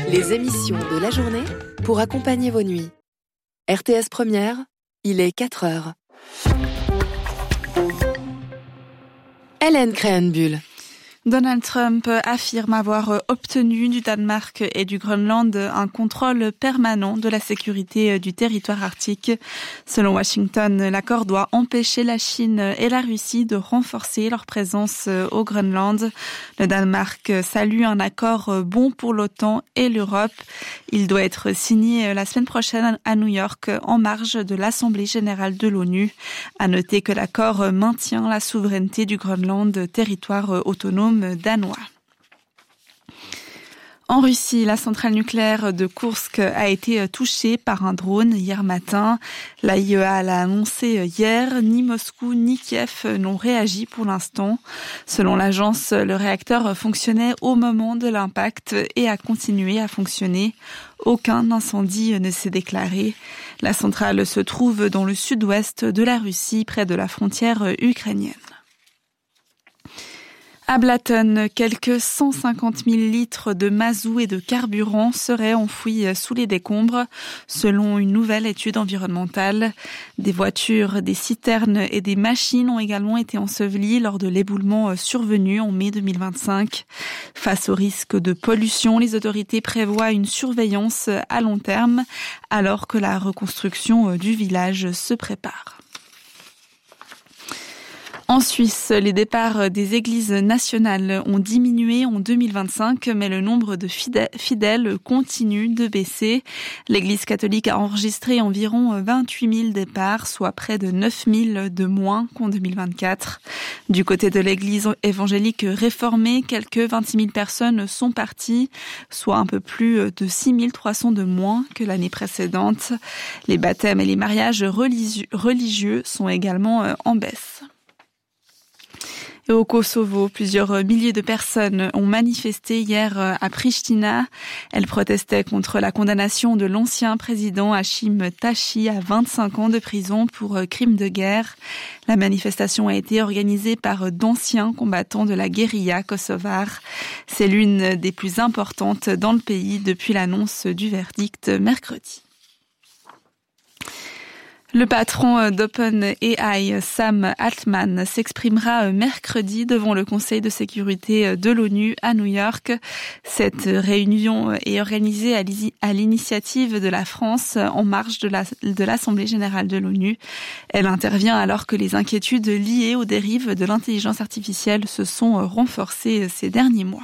Les émissions de la journée pour accompagner vos nuits. RTS Première, il est 4h. Hélène Krähenbühl. Donald Trump affirme avoir obtenu du Danemark et du Groenland un contrôle permanent de la sécurité du territoire arctique. Selon Washington, l'accord doit empêcher la Chine et la Russie de renforcer leur présence au Groenland. Le Danemark salue un accord bon pour l'OTAN et l'Europe. Il doit être signé la semaine prochaine à New York en marge de l'Assemblée générale de l'ONU. À noter que l'accord maintient la souveraineté du Groenland, territoire autonome danois. En Russie, la centrale nucléaire de Koursk a été touchée par un drone hier matin. L'AIEA l'a annoncé hier. Ni Moscou ni Kiev n'ont réagi pour l'instant. Selon l'agence, le réacteur fonctionnait au moment de l'impact et a continué à fonctionner. Aucun incendie ne s'est déclaré. La centrale se trouve dans le sud-ouest de la Russie, près de la frontière ukrainienne. À Blatten, quelques 150 000 litres de mazout et de carburant seraient enfouis sous les décombres, selon une nouvelle étude environnementale. Des voitures, des citernes et des machines ont également été ensevelies lors de l'éboulement survenu en mai 2025. Face au risque de pollution, les autorités prévoient une surveillance à long terme, alors que la reconstruction du village se prépare. En Suisse, les départs des églises nationales ont diminué en 2025, mais le nombre de fidèles continue de baisser. L'Église catholique a enregistré environ 28 000 départs, soit près de 9 000 de moins qu'en 2024. Du côté de l'Église évangélique réformée, quelques 26 000 personnes sont parties, soit un peu plus de 6 300 de moins que l'année précédente. Les baptêmes et les mariages religieux sont également en baisse. Et au Kosovo, plusieurs milliers de personnes ont manifesté hier à Pristina. Elles protestaient contre la condamnation de l'ancien président Hashim Thaçi à 25 ans de prison pour crimes de guerre. La manifestation a été organisée par d'anciens combattants de la guérilla kosovare. C'est l'une des plus importantes dans le pays depuis l'annonce du verdict mercredi. Le patron d'OpenAI, Sam Altman, s'exprimera mercredi devant le Conseil de sécurité de l'ONU à New York. Cette réunion est organisée à l'initiative de la France en marge de l'Assemblée générale de l'ONU. Elle intervient alors que les inquiétudes liées aux dérives de l'intelligence artificielle se sont renforcées ces derniers mois.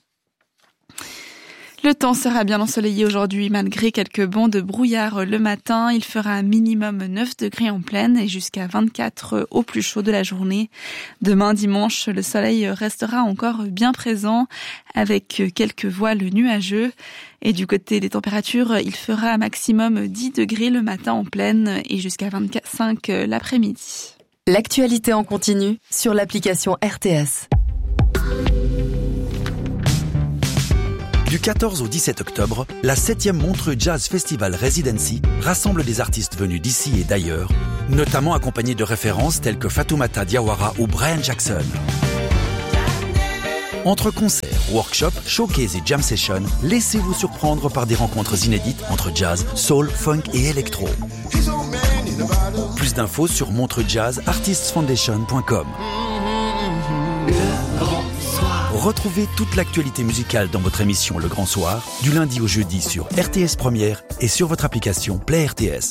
Le temps sera bien ensoleillé aujourd'hui malgré quelques bancs de brouillard le matin. Il fera un minimum 9 degrés en plaine et jusqu'à 24 au plus chaud de la journée. Demain dimanche, le soleil restera encore bien présent avec quelques voiles nuageux. Et du côté des températures, il fera un maximum 10 degrés le matin en plaine et jusqu'à 25 l'après-midi. L'actualité en continu sur l'application RTS. Du 14 au 17 octobre, la 7e Montreux Jazz Festival Residency rassemble des artistes venus d'ici et d'ailleurs, notamment accompagnés de références telles que Fatoumata Diawara ou Brian Jackson. Entre concerts, workshops, showcases et jam sessions, laissez-vous surprendre par des rencontres inédites entre jazz, soul, funk et électro. Plus d'infos sur montreuxjazzartistsfoundation.com. Retrouvez toute l'actualité musicale dans votre émission Le Grand Soir, du lundi au jeudi sur RTS Première et sur votre application Play RTS.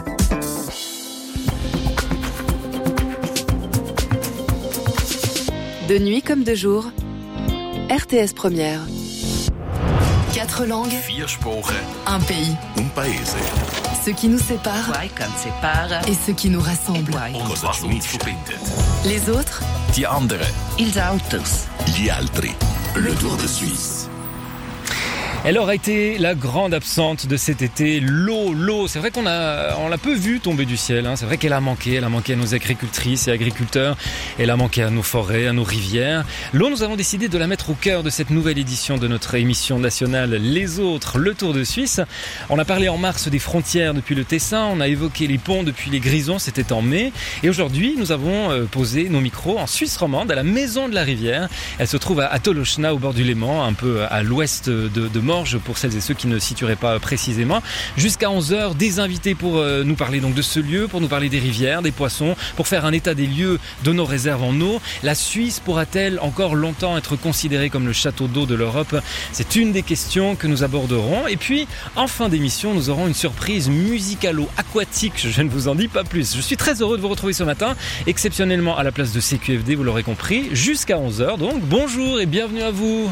De nuit comme de jour, RTS Première. 4 langues, 4 Sprachen, un pays. paese. Ce qui nous sépare et ce qui nous rassemble. Ons was uns verbindet. Les autres, Die anderen. Ils autos. Gli altri. Le Tour de Suisse. Elle aura été la grande absente de cet été, l'eau. C'est vrai qu'on l'a peu vue tomber du ciel, hein. C'est vrai qu'elle a manqué à nos agricultrices et agriculteurs, elle a manqué à nos forêts, à nos rivières. L'eau, nous avons décidé de la mettre au cœur de cette nouvelle édition de notre émission nationale Les Autres, le Tour de Suisse. On a parlé en mars des frontières depuis le Tessin, on a évoqué les ponts depuis les Grisons, c'était en mai. Et aujourd'hui, nous avons posé nos micros en Suisse romande, à la Maison de la Rivière. Elle se trouve à Tolochna, au bord du Léman, un peu à l'ouest de Morges, pour celles et ceux qui ne situeraient pas précisément. Jusqu'à 11h, des invités pour nous parler donc de ce lieu, pour nous parler des rivières, des poissons, pour faire un état des lieux de nos réserves en eau. La Suisse pourra-t-elle encore longtemps être considérée comme le château d'eau de l'Europe ? C'est une des questions que nous aborderons. Et puis, en fin d'émission, nous aurons une surprise musicalo-aquatique. Je ne vous en dis pas plus. Je suis très heureux de vous retrouver ce matin, exceptionnellement à la place de CQFD, vous l'aurez compris, jusqu'à 11h. Donc, bonjour et bienvenue à vous.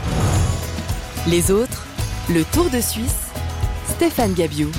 Les autres, le Tour de Suisse, Stéphane Gabiou.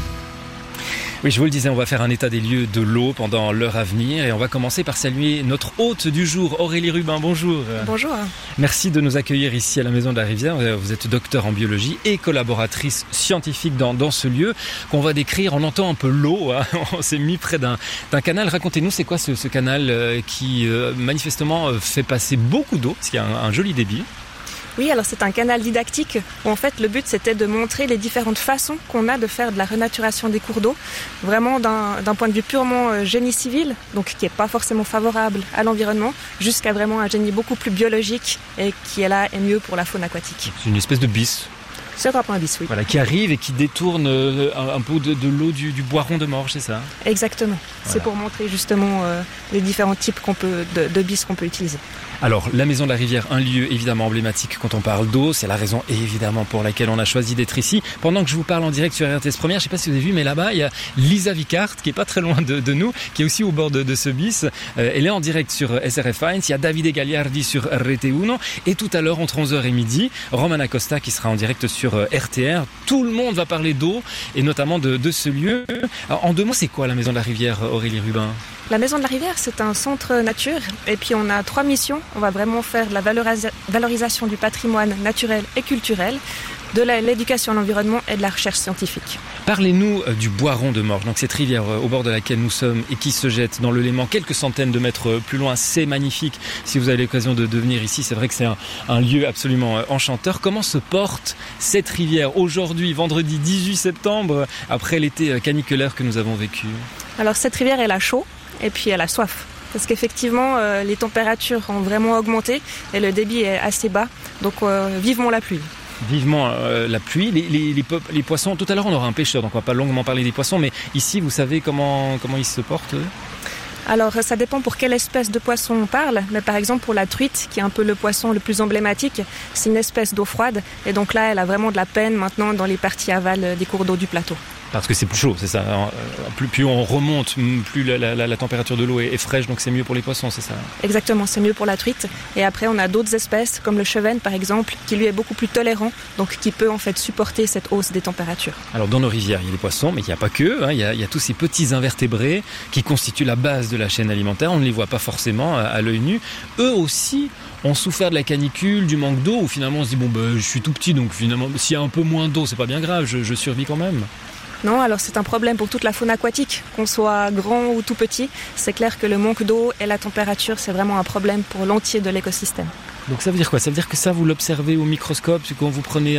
Oui, je vous le disais, on va faire un état des lieux de l'eau pendant l'heure à venir et on va commencer par saluer notre hôte du jour, Aurélie Rubin. Bonjour. Bonjour. Merci de nous accueillir ici à la Maison de la Rivière. Vous êtes docteur en biologie et collaboratrice scientifique dans ce lieu qu'on va décrire. On entend un peu l'eau, hein. On s'est mis près d'un canal. Racontez-nous, c'est quoi ce canal qui manifestement fait passer beaucoup d'eau, parce qu'il y a un joli débit. Oui, alors c'est un canal didactique où en fait le but c'était de montrer les différentes façons qu'on a de faire de la renaturation des cours d'eau, vraiment d'un point de vue purement génie civil, donc qui n'est pas forcément favorable à l'environnement, jusqu'à vraiment un génie beaucoup plus biologique et qui est là et mieux pour la faune aquatique. C'est une espèce de bis. C'est un bis, oui. Voilà, qui arrive et qui détourne un peu de l'eau du Boiron de Morges, c'est ça ? Exactement. Voilà. C'est pour montrer justement les différents types de bis qu'on peut utiliser. Alors, la Maison de la Rivière, un lieu évidemment emblématique quand on parle d'eau. C'est la raison évidemment pour laquelle on a choisi d'être ici. Pendant que je vous parle en direct sur RTS Première, je ne sais pas si vous avez vu, mais là-bas, il y a Lisa Vicart, qui est pas très loin de nous, qui est aussi au bord de ce bis. Elle est en direct sur SRF 1. Il y a Davide Gagliardi sur RT1. Et tout à l'heure, entre 11h et midi, Roman Acosta qui sera en direct sur RTR. Tout le monde va parler d'eau et notamment de ce lieu. Alors, en deux mots, c'est quoi la Maison de la Rivière, Aurélie Rubin ? La Maison de la Rivière, c'est un centre nature et puis on a 3 missions. On va vraiment faire de la valorisation du patrimoine naturel et culturel, de l'éducation à l'environnement et de la recherche scientifique. Parlez-nous du Boiron de Morges, donc cette rivière au bord de laquelle nous sommes et qui se jette dans le Léman quelques centaines de mètres plus loin. C'est magnifique. Si vous avez l'occasion de venir ici, c'est vrai que c'est un lieu absolument enchanteur. Comment se porte cette rivière aujourd'hui, vendredi 18 septembre, après l'été caniculaire que nous avons vécu ? Alors cette rivière, elle a chaud et puis elle a soif. Parce qu'effectivement, les températures ont vraiment augmenté et le débit est assez bas. Donc vivement la pluie. Vivement la pluie, les poissons. Tout à l'heure on aura un pêcheur, donc on va pas longuement parler des poissons, mais ici vous savez comment ils se portent ? Alors ça dépend pour quelle espèce de poisson on parle, mais par exemple pour la truite, qui est un peu le poisson le plus emblématique, c'est une espèce d'eau froide, et donc là elle a vraiment de la peine maintenant dans les parties aval des cours d'eau du plateau. Parce que c'est plus chaud, c'est ça. Plus on remonte, plus la température de l'eau est fraîche, donc c'est mieux pour les poissons, c'est ça. Exactement, c'est mieux pour la truite. Et après, on a d'autres espèces, comme le chevenne par exemple, qui lui est beaucoup plus tolérant, donc qui peut en fait supporter cette hausse des températures. Alors dans nos rivières, il y a des poissons, mais il n'y a pas que. Il y a tous ces petits invertébrés qui constituent la base de la chaîne alimentaire. On ne les voit pas forcément à l'œil nu. Eux aussi ont souffert de la canicule, du manque d'eau, où finalement on se dit je suis tout petit, donc finalement s'il y a un peu moins d'eau, c'est pas bien grave, je survis quand même. Non, alors c'est un problème pour toute la faune aquatique, qu'on soit grand ou tout petit. C'est clair que le manque d'eau et la température, c'est vraiment un problème pour l'entier de l'écosystème. Donc ça veut dire quoi ? Ça veut dire que ça, vous l'observez au microscope, c'est quand vous prenez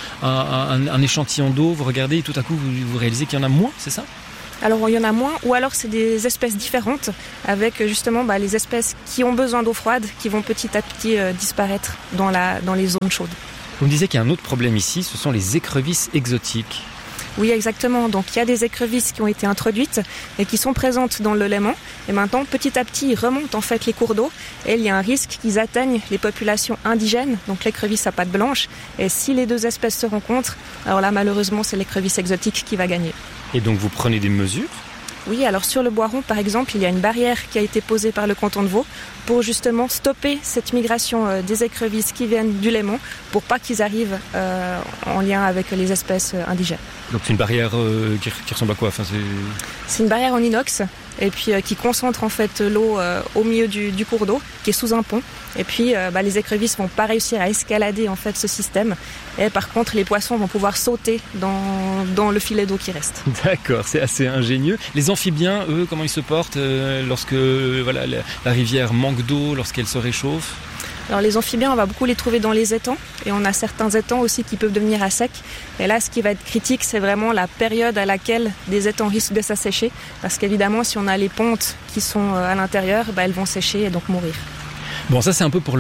un échantillon d'eau, vous regardez et tout à coup vous réalisez qu'il y en a moins, c'est ça ? Alors il y en a moins, ou alors c'est des espèces différentes, avec justement les espèces qui ont besoin d'eau froide, qui vont petit à petit disparaître dans les zones chaudes. Vous me disiez qu'il y a un autre problème ici, ce sont les écrevisses exotiques. Oui, exactement. Donc il y a des écrevisses qui ont été introduites et qui sont présentes dans le Léman. Et maintenant, petit à petit, ils remontent en fait les cours d'eau. Et il y a un risque qu'ils atteignent les populations indigènes, donc l'écrevisse à pattes blanches. Et si les deux espèces se rencontrent, alors là, malheureusement, c'est l'écrevisse exotique qui va gagner. Et donc vous prenez des mesures ? Oui, alors sur le Boiron, par exemple, il y a une barrière qui a été posée par le canton de Vaud pour justement stopper cette migration des écrevisses qui viennent du Léman pour pas qu'ils arrivent en lien avec les espèces indigènes. Donc c'est une barrière qui ressemble à quoi ? C'est une barrière en inox et puis qui concentre en fait l'eau au milieu du cours d'eau qui est sous un pont. Et puis les écrevisses vont pas réussir à escalader en fait ce système. Et par contre, les poissons vont pouvoir sauter dans le filet d'eau qui reste. D'accord, c'est assez ingénieux. Les amphibiens, eux, comment ils se portent lorsque la rivière manque d'eau, lorsqu'elle se réchauffe ? Alors les amphibiens, on va beaucoup les trouver dans les étangs et on a certains étangs aussi qui peuvent devenir à sec. Et là, ce qui va être critique, c'est vraiment la période à laquelle des étangs risquent de s'assécher parce qu'évidemment, si on a les pontes qui sont à l'intérieur, elles vont sécher et donc mourir. Bon, ça c'est un peu pour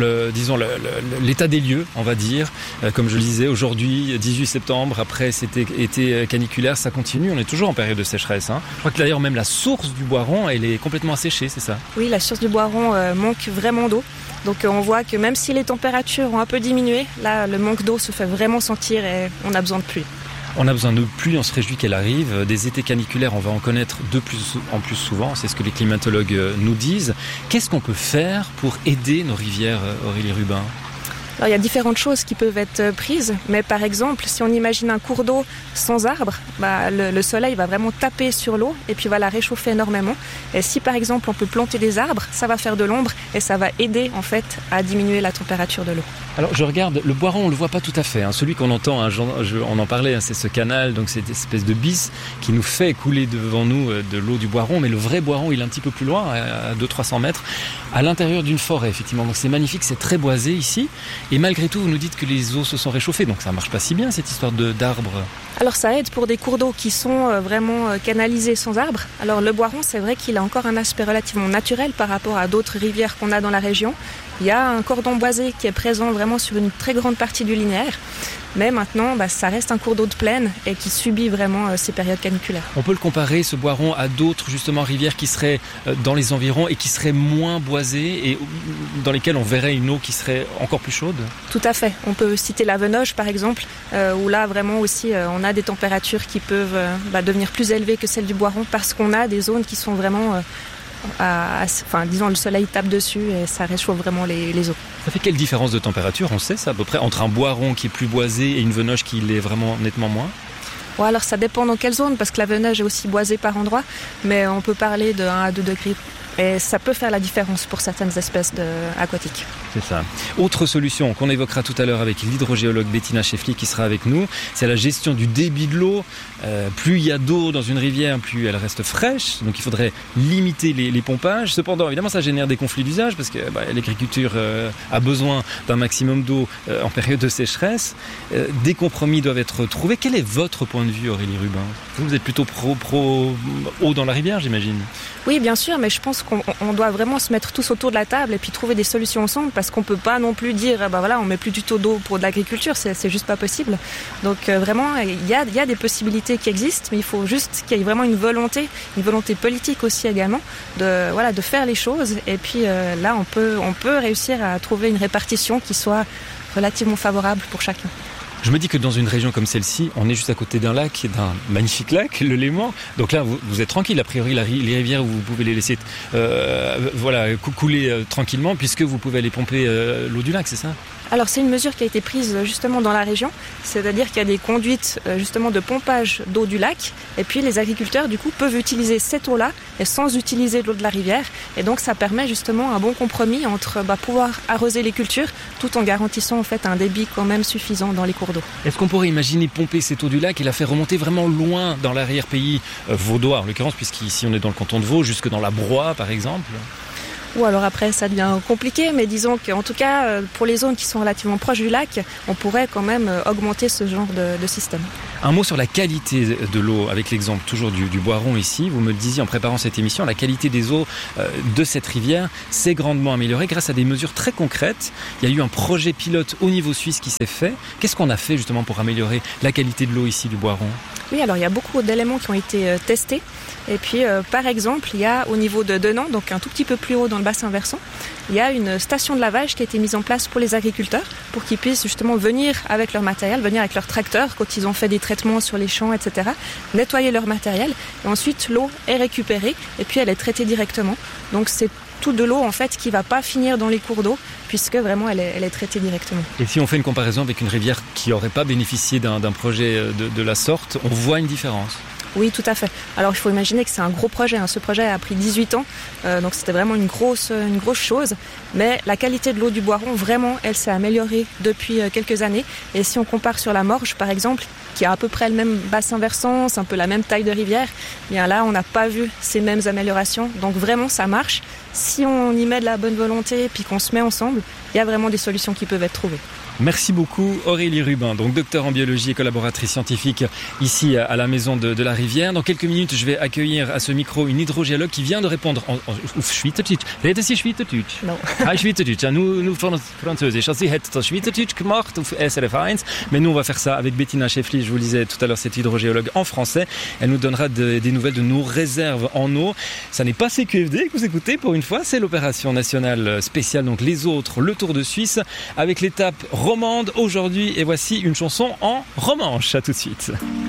l'état des lieux, on va dire. Comme je le disais, aujourd'hui, 18 septembre, après cet été caniculaire, ça continue. On est toujours en période de sécheresse. Je crois que d'ailleurs même la source du Boiron, elle est complètement asséchée, c'est ça ? Oui, la source du Boiron manque vraiment d'eau. Donc on voit que même si les températures ont un peu diminué, là le manque d'eau se fait vraiment sentir et on a besoin de pluie. On a besoin de pluie, on se réjouit qu'elle arrive. Des étés caniculaires, on va en connaître de plus en plus souvent, c'est ce que les climatologues nous disent. Qu'est-ce qu'on peut faire pour aider nos rivières, Aurélie Rubin ? Alors, il y a différentes choses qui peuvent être prises, mais par exemple, si on imagine un cours d'eau sans arbres, le soleil va vraiment taper sur l'eau et puis va la réchauffer énormément. Et si par exemple on peut planter des arbres, ça va faire de l'ombre et ça va aider en fait à diminuer la température de l'eau. Alors je regarde, le Boiron on le voit pas tout à fait, celui qu'on entend, on en parlait, c'est ce canal, donc cette espèce de bisse qui nous fait couler devant nous de l'eau du Boiron, mais le vrai Boiron il est un petit peu plus loin, à 200-300 mètres, à l'intérieur d'une forêt effectivement, donc c'est magnifique, c'est très boisé ici. Et malgré tout, vous nous dites que les eaux se sont réchauffées, donc ça marche pas si bien cette histoire d'arbres. Alors ça aide pour des cours d'eau qui sont vraiment canalisés sans arbres. Alors le Boiron, c'est vrai qu'il a encore un aspect relativement naturel par rapport à d'autres rivières qu'on a dans la région. Il y a un cordon boisé qui est présent vraiment sur une très grande partie du linéaire. Mais maintenant, ça reste un cours d'eau de plaine et qui subit vraiment ces périodes caniculaires. On peut le comparer, ce Boiron, à d'autres justement rivières qui seraient dans les environs et qui seraient moins boisées et dans lesquelles on verrait une eau qui serait encore plus chaude ? Tout à fait. On peut citer la Venoge par exemple, où là vraiment aussi on a des températures qui peuvent devenir plus élevées que celles du Boiron parce qu'on a des zones qui sont vraiment... disons le soleil tape dessus et ça réchauffe vraiment les eaux. Ça fait quelle différence de température, on sait ça à peu près, entre un Boiron qui est plus boisé et une Venoge qui l'est vraiment nettement moins ? Ouais, alors ça dépend dans quelle zone parce que la Venoge est aussi boisée par endroits, mais on peut parler de 1 à 2 degrés. Et ça peut faire la différence pour certaines espèces aquatiques. C'est ça. Autre solution qu'on évoquera tout à l'heure avec l'hydrogéologue Bettina Scheffli qui sera avec nous, c'est la gestion du débit de l'eau. Plus il y a d'eau dans une rivière, plus elle reste fraîche. Donc il faudrait limiter les pompages. Cependant, évidemment, ça génère des conflits d'usage parce que l'agriculture a besoin d'un maximum d'eau en période de sécheresse. Des compromis doivent être trouvés. Quel est votre point de vue, Aurélie Rubin ? Vous êtes plutôt pro eau dans la rivière, j'imagine ? Oui, bien sûr, mais je pense qu'on doit vraiment se mettre tous autour de la table et puis trouver des solutions ensemble parce qu'on peut pas non plus dire on met plus du tout d'eau pour de l'agriculture, c'est juste pas possible. Donc vraiment il y a des possibilités qui existent, mais il faut juste qu'il y ait vraiment une volonté politique aussi également de faire les choses et puis là on peut réussir à trouver une répartition qui soit relativement favorable pour chacun. Je me dis que dans une région comme celle-ci, on est juste à côté d'un lac, d'un magnifique lac, le Léman. Donc là, vous êtes tranquille. A priori, les rivières, vous pouvez les laisser couler tranquillement puisque vous pouvez aller pomper l'eau du lac, c'est ça ? Alors c'est une mesure qui a été prise justement dans la région, c'est-à-dire qu'il y a des conduites justement de pompage d'eau du lac et puis les agriculteurs du coup peuvent utiliser cette eau-là et sans utiliser l'eau de la rivière et donc ça permet justement un bon compromis entre pouvoir arroser les cultures tout en garantissant en fait un débit quand même suffisant dans les cours d'eau. Est-ce qu'on pourrait imaginer pomper cette eau du lac et la faire remonter vraiment loin dans l'arrière-pays vaudois en l'occurrence puisqu'ici on est dans le canton de Vaud, jusque dans la Broye par exemple ? Ou alors après ça devient compliqué, mais disons qu'en tout cas pour les zones qui sont relativement proches du lac, on pourrait quand même augmenter ce genre de système. Un mot sur la qualité de l'eau, avec l'exemple toujours du Boiron ici. Vous me le disiez en préparant cette émission, la qualité des eaux de cette rivière s'est grandement améliorée grâce à des mesures très concrètes. Il y a eu un projet pilote au niveau suisse qui s'est fait. Qu'est-ce qu'on a fait justement pour améliorer la qualité de l'eau ici du Boiron ? Oui, alors il y a beaucoup d'éléments qui ont été testés. Et puis, par exemple, il y a au niveau de Denan, donc un tout petit peu plus haut dans le bassin versant, il y a une station de lavage qui a été mise en place pour les agriculteurs, pour qu'ils puissent justement venir avec leur matériel, venir avec leur tracteur quand ils ont fait des traitements sur les champs, etc., nettoyer leur matériel. Et ensuite, l'eau est récupérée et puis elle est traitée directement. Donc c'est tout de l'eau en fait qui ne va pas finir dans les cours d'eau puisque vraiment elle est traitée directement. Et si on fait une comparaison avec une rivière qui n'aurait pas bénéficié d'un projet de la sorte, on voit une différence ? Oui, tout à fait. Alors il faut imaginer que c'est un gros projet. Ce projet a pris 18 ans, donc c'était vraiment une grosse chose. Mais la qualité de l'eau du Boiron, vraiment, elle s'est améliorée depuis quelques années. Et si on compare sur la Morge, par exemple, qui a à peu près le même bassin versant, c'est un peu la même taille de rivière, bien là, on n'a pas vu ces mêmes améliorations. Donc vraiment, ça marche. Si on y met de la bonne volonté et puis qu'on se met ensemble, il y a vraiment des solutions qui peuvent être trouvées. Merci beaucoup Aurélie Rubin, donc docteur en biologie et collaboratrice scientifique ici à la maison de la Rivière. Dans quelques minutes, je vais accueillir à ce micro une hydrogéologue qui vient de répondre en Schweizerdeutsch. Reden Sie Schweizerdeutsch? Non. Schweizerdeutsch. Nous Französisch. Sie hat das Schweizerdeutsch gemacht auf SRF 1, mais nous on va faire ça avec Bettina Schäffli. Je vous le disais tout à l'heure, cette hydrogéologue en français. Elle nous donnera des nouvelles de nos réserves en eau. Ça n'est pas CQFD que vous écoutez pour une fois, c'est l'opération nationale spéciale, donc les autres, le Tour de Suisse, avec l'étape romande aujourd'hui. Et voici une chanson en romanche. À tout de suite.